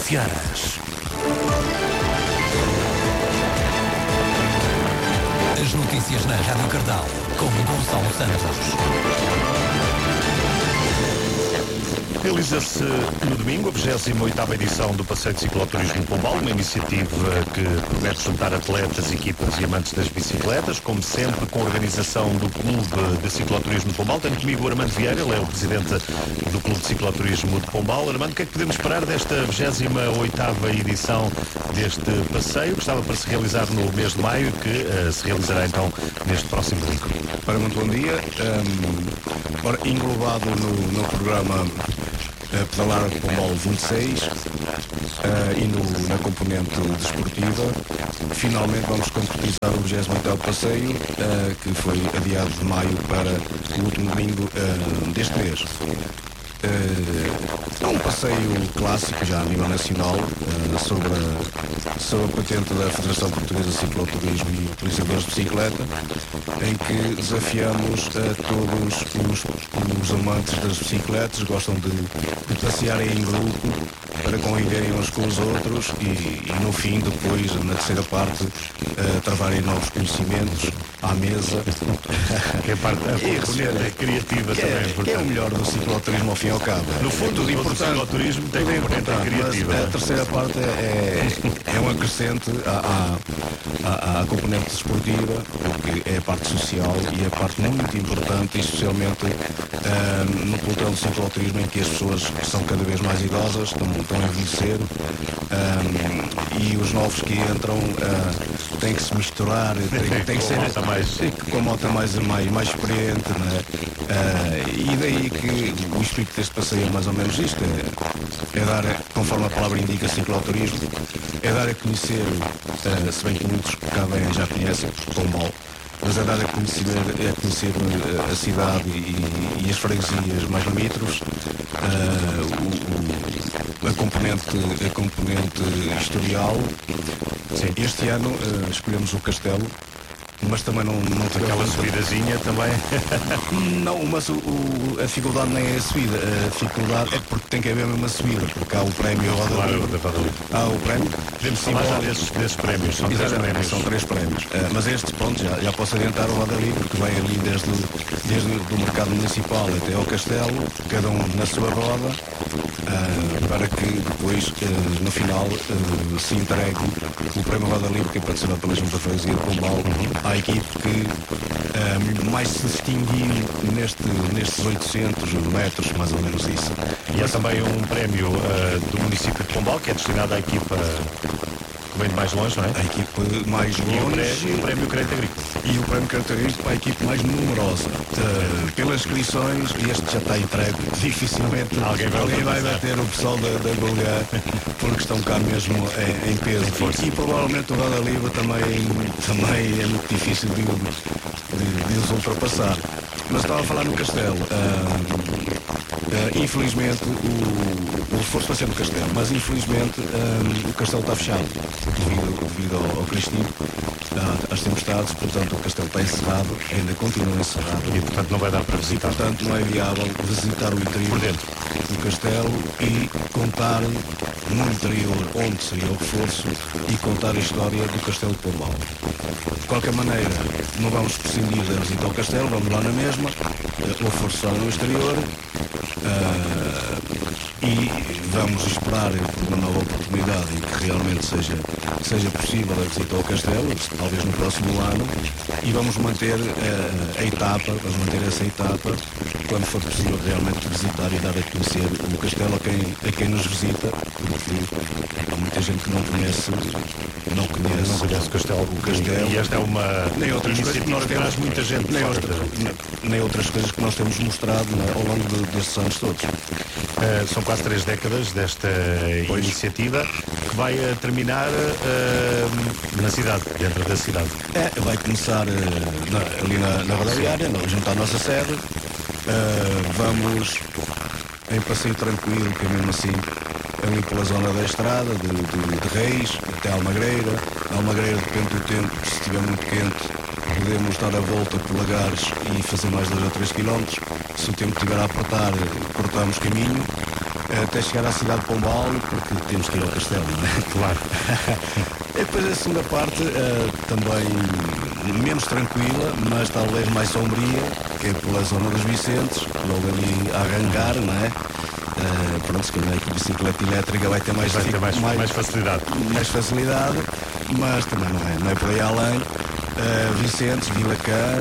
Searas. As notícias na Rádio Cardal, com Gonçalo Santos. Realiza-se no domingo a 28ª edição do Passeio de Cicloturismo Pombal, uma iniciativa que promete juntar atletas, equipas e amantes das bicicletas, como sempre com a organização do Clube de Cicloturismo Pombal. Tenho comigo o Armando Vieira, ele é o presidente do Clube de Cicloturismo de Pombal. Armando, o que é que podemos esperar desta 28ª edição deste passeio, que estava para se realizar no mês de maio, que se realizará então neste próximo domingo? Para muito bom dia. Englobado no programa Pedalar Pombal 26 e na componente desportiva, finalmente vamos concretizar o 28º passeio, que foi adiado de maio para o último domingo deste mês. É um passeio clássico já a nível nacional, sobre a patente da Federação Portuguesa de Cicloturismo e Utilizadores de Bicicleta, em que desafiamos a todos os amantes das bicicletas, gostam de passearem em grupo para conviverem uns com os outros e no fim, depois, na terceira parte, travarem novos conhecimentos à mesa. Que é parte da componente criativa também. Que é o melhor do cicloturismo ao fim e ao cabo. No fundo, o cicloturismo tem componente criativa. Mas a terceira parte é um acrescente à componente desportiva, porque é a parte social e a parte muito importante, especialmente no pelotão do cicloturismo, em que as pessoas são cada vez mais idosas, estão a envelhecer, e os novos que entram têm que se misturar, têm que ser com a moto mais experiente, né? E daí que o espírito deste passeio é mais ou menos isto, é dar, conforme a palavra indica, cicloturismo, é dar a conhecer, se bem que muitos que cá vêm já conhecem Pombal, mas é dar a conhecer a cidade e as freguesias mais limítrofes, a componente historial. Sim. Este ano escolhemos o Castelo, mas também não tivemos aquela subidazinha também. Não, mas a dificuldade nem é a subida, a dificuldade é porque tem que haver uma subida, porque há o prémio Roda Livre. Há o prémio. Podemos falar já desses prémios. São três prémios. Mas este, pronto, já posso adiantar o Roda Livre, que vem ali desde o mercado municipal até ao castelo, cada um na sua roda, para que depois, no final, se entregue o prémio Roda Livre, que é patrocinado pela Junta de Freguesia de Pombal, à equipe que mais se distinguiu nestes 800 metros, mais ou menos isso. E há também um prémio do município de Pombal, que é destinado à equipa que vem de mais longe, não é? A equipe mais longe. E o prémio Crédito Agrícola. E o prémio Crédito Agrícola para a equipe mais numerosa. Pelas inscrições, este já está entregue. Dificilmente alguém vai bater o pessoal da Golgá, porque estão cá mesmo em peso. E provavelmente o Roda Livre também é muito difícil de os ultrapassar. Mas estava a falar no Castelo. Infelizmente o esforço vai ser no Castelo, mas infelizmente o Castelo está fechado devido ao Cristino, às tempestades. Portanto o Castelo está encerrado, ainda continua encerrado e portanto não vai dar para visitar. Portanto não é viável visitar o interior do Castelo e contar no interior onde seria o reforço e contar a história do Castelo de Pombal. De qualquer maneira, não vamos prescindir da visita ao Castelo, vamos lá na mesma, o reforço será no exterior. E vamos esperar por uma nova oportunidade e que realmente seja possível a visita ao Castelo, talvez no próximo ano, e vamos manter essa etapa quando for possível realmente visitar e dar a conhecer o Castelo a quem nos visita, porque há muita gente que não conhece o Castelo. E esta é uma nem outras coisas que nós temos muita gente nem outras coisas que nós temos mostrado ao longo destes anos todos. São quase 3 décadas desta iniciativa que vai terminar na cidade, dentro da cidade. Vai começar ali na rodoviária, junto à nossa sede. Vamos em passeio tranquilo, que é mesmo assim, ali pela zona da estrada, de Reis, até Almagreira. Almagreira, depende do tempo, se estiver muito quente, podemos dar a volta por Lagares e fazer mais 2 ou 3 km. Se o tempo estiver a apertar, cortamos caminho até chegar à cidade de Pombal, porque temos que ir ao castelo, não é? Claro. E depois a segunda parte, também menos tranquila, mas talvez mais sombria, que é pela zona dos Vicentes, logo ali a arrancar, não é? Pronto, se calhar que a bicicleta elétrica vai ter mais facilidade. Mais facilidade, mas também não é por aí além. Vicentes, Vila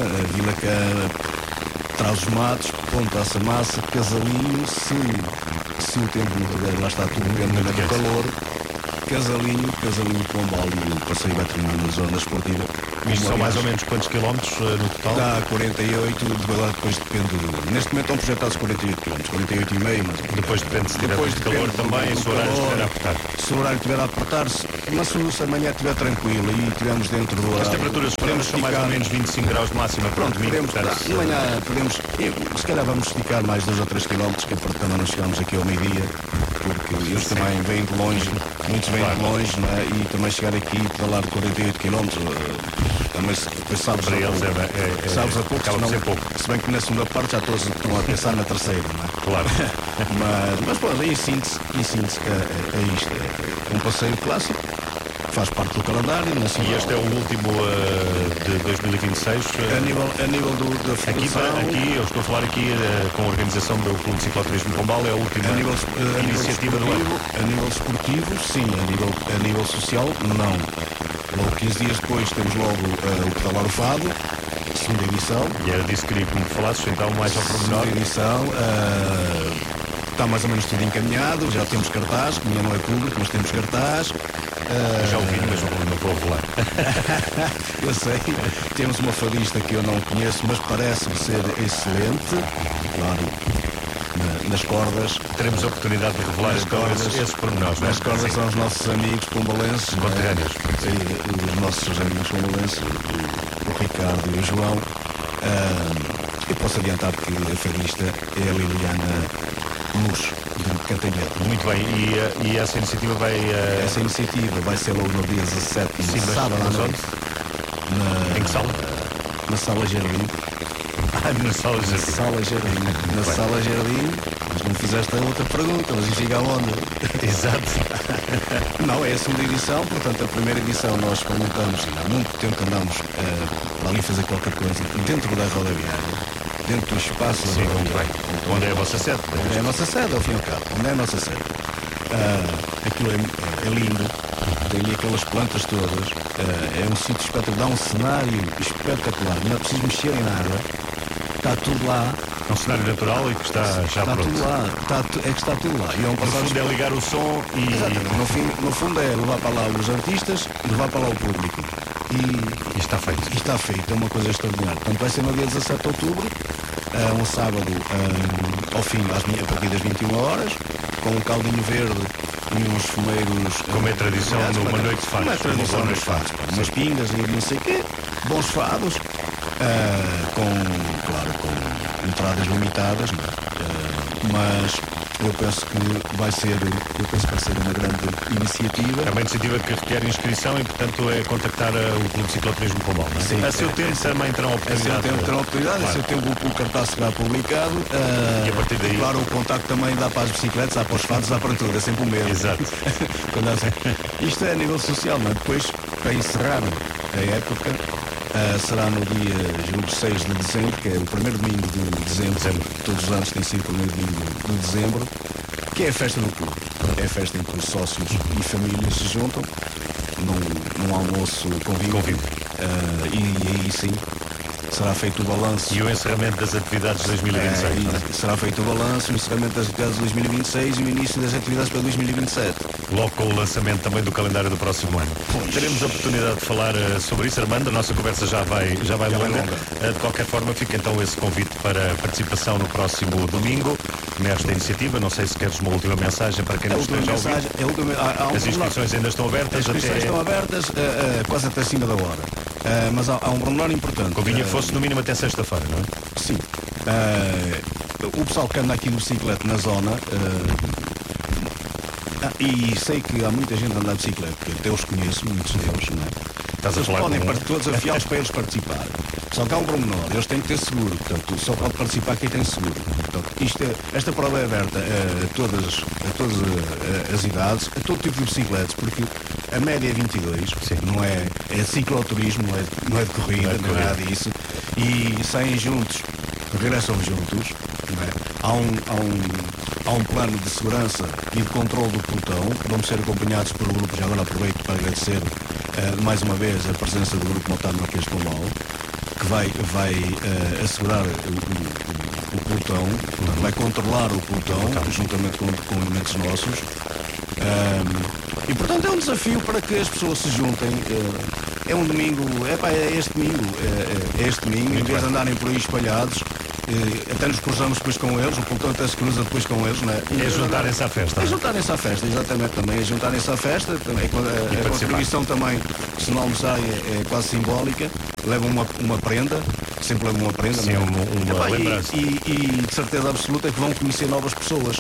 Cã, Trás-os-Matos, Ponta Massa, Casalinho, se o tempo não puder, lá está tudo depende do calor. Casalinho, Pombal e o passeio vai terminar na zona esportiva. Isto são mais ou menos quantos quilómetros no total? Dá 48, depois depende. Neste momento estão projetados 48 km, 48,5, mas depois depende se tiver muito calor também, se o horário estiver a apertar. Se o horário estiver a apertar, mas se amanhã estiver tranquilo e estivermos dentro do horário. As temperaturas podemos são mais ou menos 25 graus de máxima para o domingo. Amanhã podemos, se calhar vamos esticar mais 2 ou 3 km, que é para também não chegamos aqui ao meio-dia, porque eles também vêm de longe, muitos vêm de longe, não é? E também chegar aqui para lá de 48 km, também depois sabes para eles sabes a pouco, pouco. Se bem que na segunda parte já todos estão a pensar na terceira, não é? Claro. mas pronto, em síntese que é isto. É um passeio clássico, faz parte do calendário nacional. E este é o último de 2026? A nível da federação... Aqui, eu estou a falar aqui com a organização do Clube de Cicloturismo Pombal, é a última iniciativa do ano. A nível esportivo, sim. A nível social, não. Logo 15 dias depois temos logo o Pedalar o Fado, segunda edição. E era disso que queria que me falasses, então, mais ao pormenor. Segunda edição, está mais ou menos tudo encaminhado, já temos cartaz, que ainda não é público, mas temos cartaz. Já ouvi, mas não vou revelar. Eu sei, temos uma fadista que eu não conheço, mas parece-me ser excelente. Claro. Nas cordas. Teremos a oportunidade de revelar esses pormenores. As cordas são os nossos amigos pombalenses. Conterrâneos. Os nossos amigos pombalenses, o Ricardo e o João. Eu posso adiantar que a fadista é a Liliana Luz, de Cantanhete. Muito bem, e essa iniciativa vai... Essa iniciativa vai ser logo no dia 17 de sábado à noite. Em que sala? Na Sala Jardim. Na Sala Jardim. Na Sala Jardim, mas não fizeste a outra pergunta, mas isso fica onde? Exato. Não, é a segunda edição, portanto a primeira edição nós experimentamos, há muito tempo andamos para ali fazer qualquer coisa dentro da rodoviária, dentro do espaço. Sim, muito bem. Onde é a vossa sede? É a nossa sede, ao fim e ao cabo. Onde é a nossa sede? Aquilo é lindo, tem ali aquelas plantas todas, é um sítio espetacular, dá um cenário espetacular, não é preciso mexer em nada. Está tudo lá. É um cenário natural e que está já pronto. Tudo lá. É que está tudo lá. E é um no fundo é ligar o som e... Exatamente. No fundo é levar para lá os artistas e levar para lá o público. E está feito. E está feito. É uma coisa extraordinária. Portanto, vai ser no dia 17 de outubro, um sábado, ao fim, a partir das 21 horas, com um caldinho verde e uns fumeiros... Como é tradição numa noite de fados. Como é tradição nos fados. Umas pingas e não sei o quê. Bons fados. Com entradas limitadas, mas eu penso que vai ser uma grande iniciativa. É uma iniciativa que requer inscrição e, portanto, é contactar o Clube de Cicloturismo Pombal, não é? Sim. A seu tempo também terão a oportunidade. A seu tempo o cartaz será publicado. E a partir daí... Claro, o contacto também dá para as bicicletas, dá para os fados, dá para tudo, é sempre o mesmo. Exato. Isto é a nível social, não é? Depois, para encerrar a época... será no dia, julgo, 6 de dezembro, que é o primeiro domingo de dezembro. Todos os anos tem sido o primeiro domingo de dezembro, que é a festa do clube. É a festa em que os sócios e famílias se juntam num almoço convívio. E aí sim será feito o balanço. E o encerramento das atividades de 2026. Será feito o balanço, o encerramento das atividades de 2026 e o início das atividades para 2027. Logo com o lançamento também do calendário do próximo ano. Teremos a oportunidade de falar sobre isso, Armando. A nossa conversa já vai longa. De qualquer forma, fica então esse convite para participação no próximo domingo, nesta iniciativa. Não sei se queres uma última mensagem para quem nos esteja a ouvir. As inscrições ainda estão abertas. As inscrições estão abertas quase até cima da hora. Mas há um pormenor importante. Convinha que fosse no mínimo até sexta-feira, não é? Sim. O pessoal que anda aqui no bicicleta na zona, e sei que há muita gente a andar de bicicleta, que até os conheço, muitos deles, não é? Estás a falar podem com... todos afiá-los para eles participar. Só que há um pormenor, eles têm que ter seguro, portanto, só pode participar quem tem seguro. Portanto, esta prova é aberta a todas as idades, a todo tipo de bicicletas, porque a média é 22, não é cicloturismo, não é de corrida, não é nada disso, e saem juntos, regressam juntos, não é? Há um plano de segurança e de controle do pelotão, vamos ser acompanhados por um grupo, já agora aproveito para agradecer mais uma vez a presença do grupo Montado Marquês de Pombal, que vai assegurar o pelotão, vai controlar o pelotão, juntamente com elementos nossos. E portanto é um desafio para que as pessoas se juntem. É um domingo, é este domingo, em vez de andarem por aí espalhados, até nos cruzamos depois com eles, o pelotão até se cruza depois com eles, não é? É juntarem-se à festa. É juntarem-se à festa, exatamente, também é juntarem-se à festa, também, a contribuição também, se não sai, é quase simbólica, levam uma prenda, sempre levam uma prenda, sim, uma lembrança. E de certeza absoluta é que vão conhecer novas pessoas,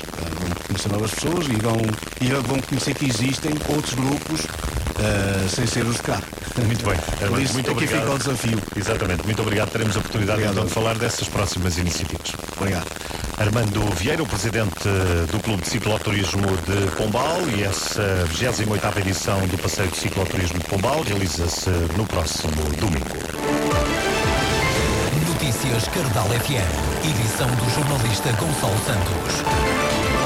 e vão conhecer que existem outros grupos sem ser os de cá. Muito bem. Por isso, muito aqui obrigado. fica o desafio. Exatamente. Muito obrigado. Teremos a oportunidade então de falar dessas próximas iniciativas. Obrigado. Armando Vieira, o presidente do Clube de Cicloturismo de Pombal, e essa 28ª edição do Passeio de Cicloturismo de Pombal realiza-se no próximo domingo. Notícias Cardal FM. Edição do jornalista Gonçalo Santos.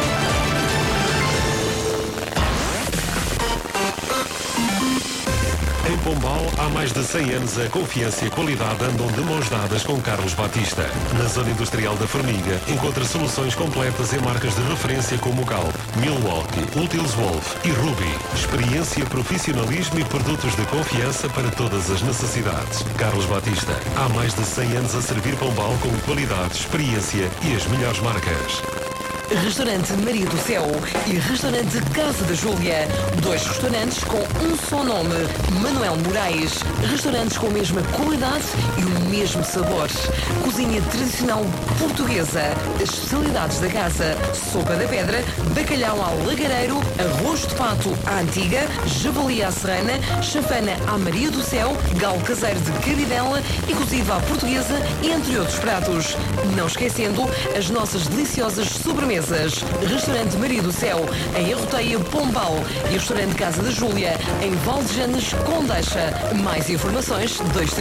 Em Pombal, há mais de 100 anos, a confiança e a qualidade andam de mãos dadas com Carlos Batista. Na zona industrial da Formiga, encontra soluções completas em marcas de referência como Galp, Milwaukee, Ultilis Wolf e Ruby. Experiência, profissionalismo e produtos de confiança para todas as necessidades. Carlos Batista, há mais de 100 anos a servir Pombal com qualidade, experiência e as melhores marcas. Restaurante Maria do Céu e Restaurante Casa da Júlia. 2 restaurantes com um só nome, Manuel Moraes. Restaurantes com a mesma qualidade e o mesmo sabor. Cozinha tradicional portuguesa. As especialidades da casa: sopa da pedra, bacalhau ao lagareiro, arroz de pato à antiga, javali à serrana, chafana à Maria do Céu, galo caseiro de cabidela e cozido à portuguesa, entre outros pratos. Não esquecendo as nossas deliciosas sobremesas. Restaurante Maria do Céu, em Arroteia, Pombal, e Restaurante Casa da Júlia, em Valdejanes, Condeixa. Mais informações: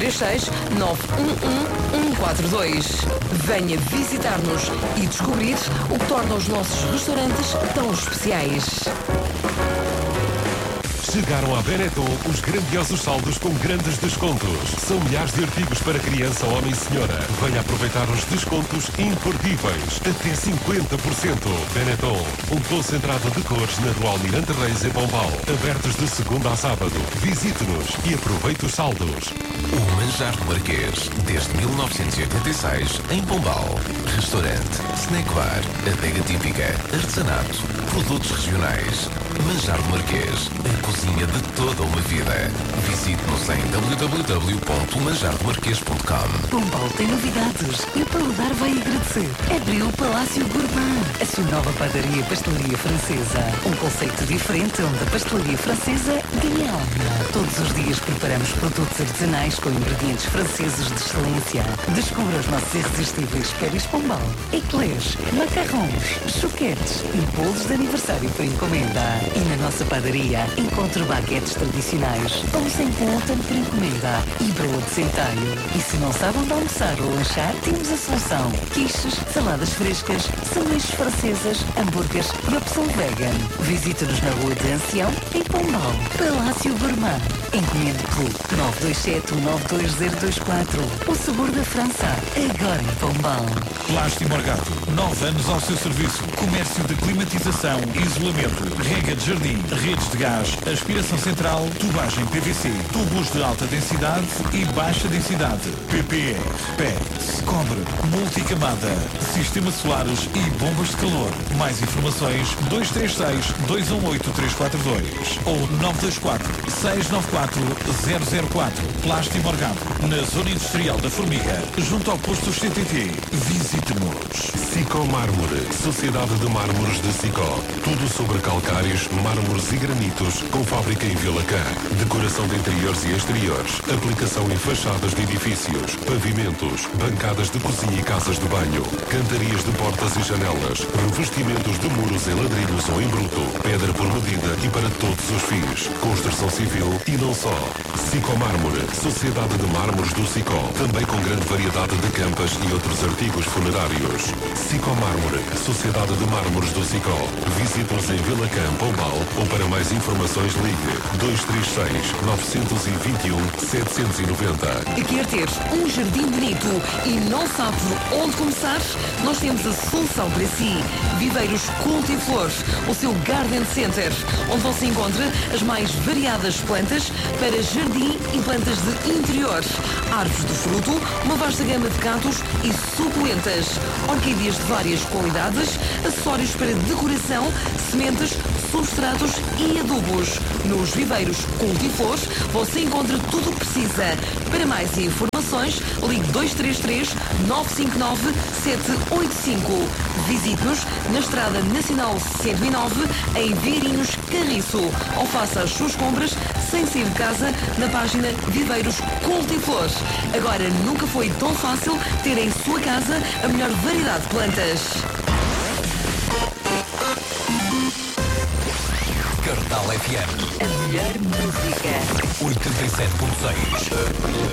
236-911-142. Venha visitar-nos e descobrir o que torna os nossos restaurantes tão especiais. Chegaram à Benetton os grandiosos saldos com grandes descontos. São milhares de artigos para criança, homem e senhora. Venha aproveitar os descontos imperdíveis. Até 50%. Benetton, um concentrado de cores na Rua Almirante Reis em Pombal. Abertos de segunda a sábado. Visite-nos e aproveite os saldos. O Manjar do Marquês, desde 1986, em Pombal. Restaurante, snack bar, adega típica, artesanato, produtos regionais. Manjar do Marquês, a cozinha de toda uma vida. Visite-nos em www.manjardomarquês.com. Pombal tem novidades e o paladar vai agradecer. Abriu o Palácio Gourmand, a sua nova padaria pastelaria francesa. Um conceito diferente onde a pastelaria francesa ganha alma. Todos os dias preparamos produtos artesanais com ingredientes franceses de excelência. Descubra os nossos irresistíveis Pérez Pombal, eclairs, macarrons, choquetes e bolos de aniversário por encomenda. E na nossa padaria encontre baguetes tradicionais, pão sem glúten por encomenda e broa de centeio. E se não sabe onde almoçar ou lanchar, temos a solução: quiches, saladas frescas, sanduíches francesas, hambúrgueres e opção vegan. Visite-nos na Rua de Ancião, em Pombal. Palácio Gourmand. Encomende pelo 927-192-024. O sabor da França, agora em Pombal. Plástico Morgado, 9 anos ao seu serviço. Comércio de climatização, isolamento, rega de jardim, redes de gás, aspiração central, tubagem PVC, tubos de alta densidade e baixa densidade, PPR, PET, cobre, multicamada, sistemas solares e bombas de calor. Mais informações: 236-218-342 ou 924-694-004. Plástico Morgado, na Zona Industrial da Formiga, junto ao posto CTT. Visite-nos. Sicó Mármore, Sociedade de Mármores de Sicó. Tudo sobre calcários, mármores e granitos, com fábrica em Vilacã. Decoração de interiores e exteriores. Aplicação em fachadas de edifícios, pavimentos, bancadas de cozinha e casas de banho, cantarias de portas e janelas, revestimentos de muros em ladrilhos ou em bruto, pedra por medida e para todos os fins. Construção civil e não só. Sicó Mármore, Sociedade de Mármores do Sicó, também com grande variedade de campas e outros artigos funerários. Sicó Mármore, Sociedade de Mármores do Sicó. Visite-nos em Vilacã, Pombal, ou para mais informações ligue 236-921-790. Quer ter um jardim bonito e não sabe por onde começar? Nós temos a solução para si. Viveiros Cultiflores, o seu Garden Center, onde você encontra as mais variadas plantas para jardim e plantas de interior. Árvores de fruto, uma vasta gama de cactos e suculentas. Orquídeas de várias qualidades, acessórios para decoração, sementes, substratos e adubos. Nos Viveiros Cultiflores você encontra tudo o que precisa. Para mais informações, ligue 233-959-785. Visite-nos na Estrada Nacional 109, em Vieirinhos, Carriço. Ou faça as suas compras sem sair de casa na página Viveiros Cultiflores. Agora nunca foi tão fácil ter em sua casa a melhor variedade de plantas. Cardal FM. A melhor música. 87.6.